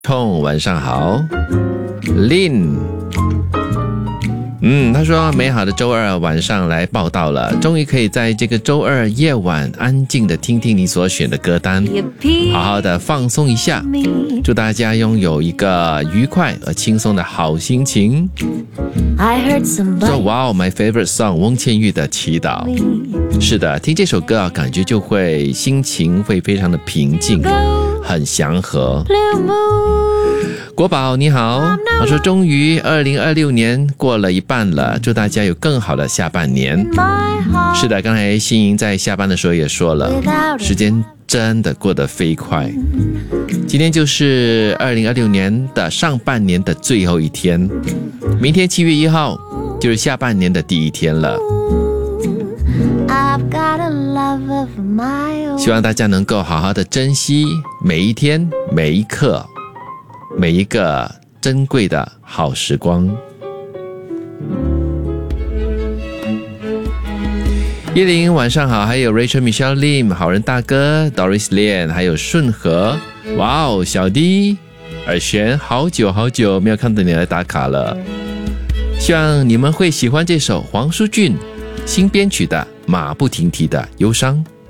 痛，晚上好。Lin， 他说美好的周二晚上来报道了，终于可以在这个周二夜晚安静的听听你所选的歌单，好好的放松一下。祝大家拥有一个愉快而轻松的好心情。说哇哦 ，My favorite song， 翁倩玉的祈祷。是的，听这首歌啊，感觉就会心情会非常的平静，很祥和。国宝你好，他说终于2026年过了一半了，祝大家有更好的下半年。是的，刚才欣莹在下班的时候也说了，时间真的过得飞快。今天就是2026年的上半年的最后一天，明天7月1号就是下半年的第一天了。希望大家能够好好的珍惜每一天每一刻每一个珍贵的好时光。叶玲晚上好，还有 Rachel Michelle Lim 好人大哥 Doris Lian 还有顺和，哇哦小弟尔璇，好久没有看到你来打卡了。希望你们会喜欢这首黄舒骏新编曲的马不停蹄的忧伤。